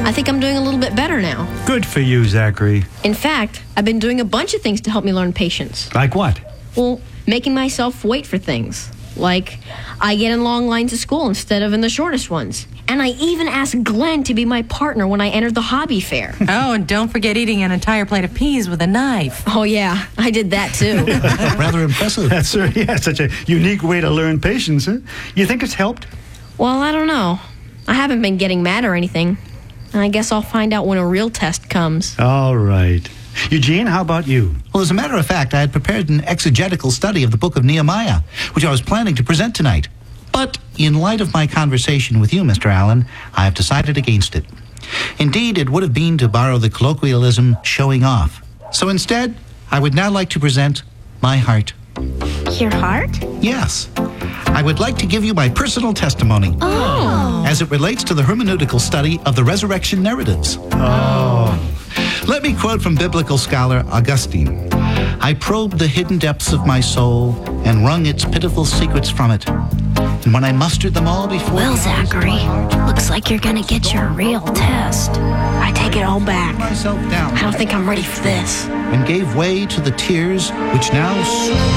I think I'm doing a little bit better now. Good for you, Zachary. In fact, I've been doing a bunch of things to help me learn patience. Like what? Well, making myself wait for things. Like, I get in long lines at school instead of in the shortest ones. And I even asked Glenn to be my partner when I entered the hobby fair. Oh, and don't forget eating an entire plate of peas with a knife. Oh, yeah, I did that, too. Rather impressive. That's such a unique way to learn patience, huh? You think it's helped? Well, I don't know. I haven't been getting mad or anything. And I guess I'll find out when a real test comes. All right. Eugene, how about you? Well, as a matter of fact, I had prepared an exegetical study of the book of Nehemiah, which I was planning to present tonight. But in light of my conversation with you, Mr. Allen, I have decided against it. Indeed, it would have been, to borrow the colloquialism, showing off. So instead, I would now like to present my heart. Your heart? Yes. I would like to give you my personal testimony. As it relates to the hermeneutical study of the resurrection narratives. Let me quote from biblical scholar Augustine. I probed the hidden depths of my soul and wrung its pitiful secrets from it. And when I mustered them all before... Well, Zachary, looks like you're gonna get your real test. I take it all back. myself down I don't think I'm ready for this. and gave way to the tears which now...